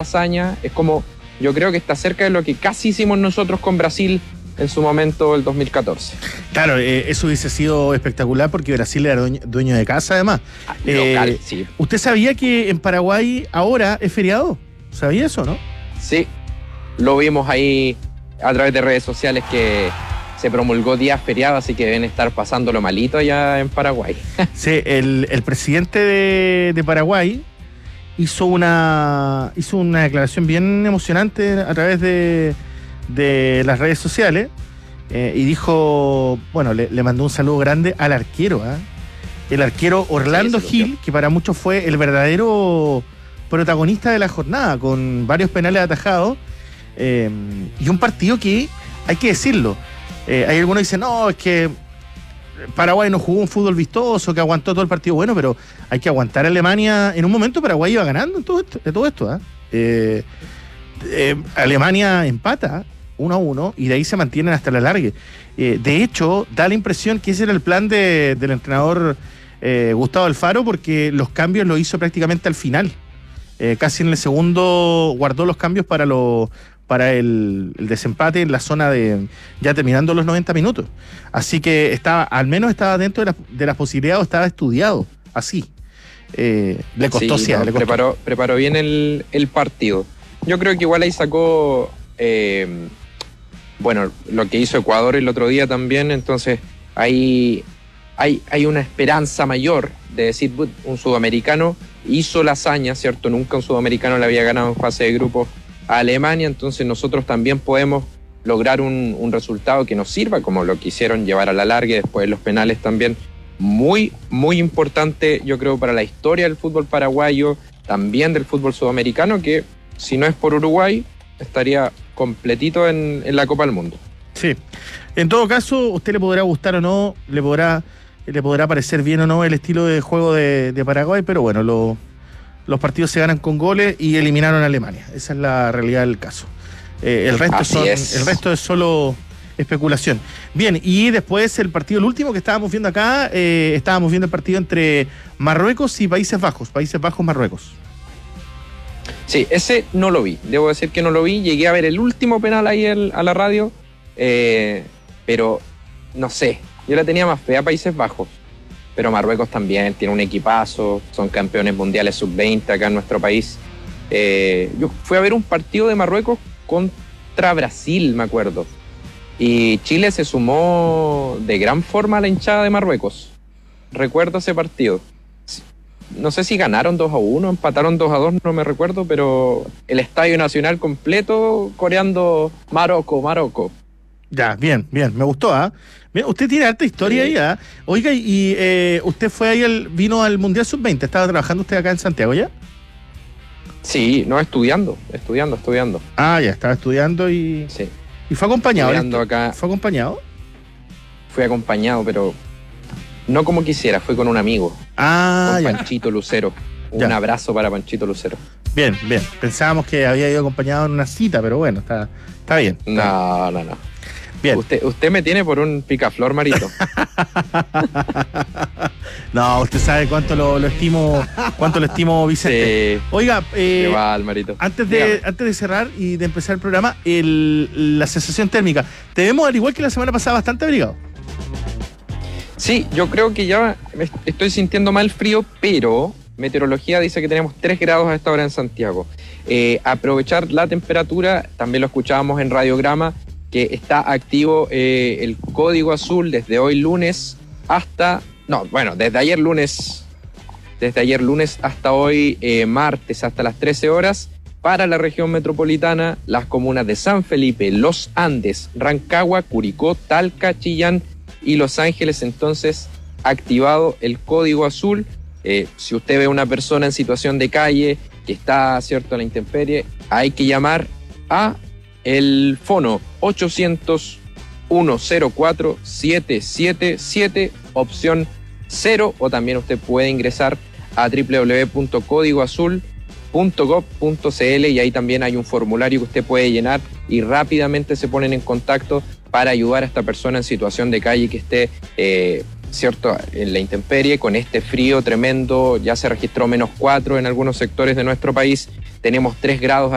hazaña. Es como, yo creo que está cerca de lo que casi hicimos nosotros con Brasil en su momento, el 2014. Claro, eso hubiese sido espectacular porque Brasil era dueño de casa, además. Local, sí. ¿Usted sabía que en Paraguay ahora es feriado? ¿Sabía eso, no? Sí, lo vimos ahí a través de redes sociales que se promulgó día feriado, así que deben estar pasándolo malito allá en Paraguay. Sí, el presidente de Paraguay hizo una declaración bien emocionante a través de las redes sociales y dijo, bueno, le mandó un saludo grande al arquero, el arquero Orlando Gil, que para muchos fue el verdadero protagonista de la jornada, con varios penales atajados, y un partido que, hay que decirlo, hay algunos que dicen, no, es que Paraguay no jugó un fútbol vistoso, que aguantó todo el partido. Bueno, pero hay que aguantar a Alemania. En un momento Paraguay iba ganando en todo esto. Alemania empata 1-1 y de ahí se mantienen hasta la largue. De hecho, da la impresión que ese era el plan del entrenador Gustavo Alfaro, porque los cambios los hizo prácticamente al final. Casi en el segundo guardó los cambios para el desempate en la zona de ya terminando los 90 minutos. Así que al menos estaba dentro de las posibilidades, estaba estudiado así. Le costó, sí, le costó. Preparó bien el partido. Yo creo que igual ahí sacó lo que hizo Ecuador el otro día también. Entonces ahí hay una esperanza mayor de decir, un sudamericano hizo la hazaña, ¿cierto? Nunca un sudamericano le había ganado en fase de grupos a Alemania, entonces nosotros también podemos lograr un resultado que nos sirva, como lo quisieron llevar a la larga, y después los penales también. Muy, muy importante, yo creo, para la historia del fútbol paraguayo, también del fútbol sudamericano, que si no es por Uruguay, estaría completito en la Copa del Mundo. Sí. En todo caso, usted le podrá gustar o no, le podrá parecer bien o no el estilo de juego de Paraguay, pero bueno, los partidos se ganan con goles y eliminaron a Alemania. Esa es la realidad del caso. El resto es solo especulación. Bien, y después el último que estábamos viendo acá, estábamos viendo el partido entre Marruecos y Países Bajos. Países Bajos, Marruecos. Sí, ese no lo vi. Debo decir que no lo vi. Llegué a ver el último penal ahí a la radio, pero no sé. Yo la tenía más fe a Países Bajos. Pero Marruecos también tiene un equipazo, son campeones mundiales sub-20 acá en nuestro país. Yo fui a ver un partido de Marruecos contra Brasil, me acuerdo. Y Chile se sumó de gran forma a la hinchada de Marruecos. Recuerdo ese partido. No sé si ganaron 2-1, empataron 2-2, no me recuerdo, pero el Estadio Nacional completo coreando Marocco, Marocco. Ya, bien, me gustó, Usted tiene harta historia ahí, Oiga, y usted vino al Mundial Sub-20, ¿estaba trabajando usted acá en Santiago ya? Sí, no, estudiando. Ah, ya, estaba estudiando y... Sí. ¿Y fue acompañado? Acá. ¿Fue acompañado? Fui acompañado, pero no como quisiera, fui con un amigo. Con Panchito Lucero. Un abrazo para Panchito Lucero. Bien. Pensábamos que había ido acompañado en una cita, pero bueno, está bien. No. Bien. Usted me tiene por un picaflor, Marito. No, usted sabe cuánto lo estimo, Vicente. Sí. Oiga, igual, Marito. Antes de cerrar y de empezar el programa, la sensación térmica. Te vemos al igual que la semana pasada bastante abrigado. Sí, yo creo que ya estoy sintiendo mal frío, pero meteorología dice que tenemos 3 grados a esta hora en Santiago. Aprovechar la temperatura, también lo escuchábamos en Radiograma, que está activo el código azul desde hoy lunes desde ayer lunes hasta hoy martes hasta las 13 horas para la región metropolitana, las comunas de San Felipe, Los Andes, Rancagua, Curicó, Talca, Chillán y Los Ángeles. Entonces, activado el código azul. Si usted ve a una persona en situación de calle que está, ¿cierto?, a la intemperie, hay que llamar a el fono 800-104-777, opción 0, o también usted puede ingresar a www.códigoazul.gov.cl y ahí también hay un formulario que usted puede llenar y rápidamente se ponen en contacto para ayudar a esta persona en situación de calle que esté, ¿cierto?, en la intemperie, con este frío tremendo. Ya se registró -4 en algunos sectores de nuestro país, tenemos 3 grados